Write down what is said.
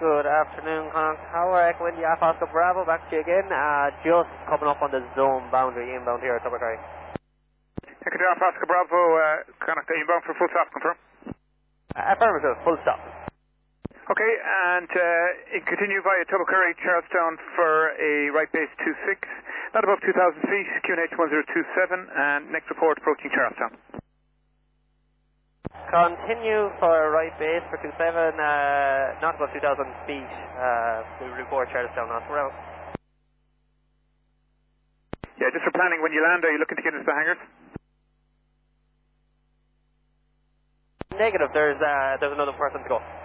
Good afternoon, Conor. Tower Echo India Oscar Bravo, back to you again. Just coming up on the zone boundary inbound here at Tubbercurry. Echo India Oscar Bravo, Conor, inbound for full stop, confirm. Affirmative, full stop. Okay, and continue via Tubbercurry, Charlestown for a right base 26, not above 2,000 feet, QNH 1027, and next report approaching Charlestown. Continue for right base for 27, not above 2,000 feet. We report Charlestown, not for out. Yeah, just for planning, when you land, are you looking to get into the hangars? Negative, there's another person to go.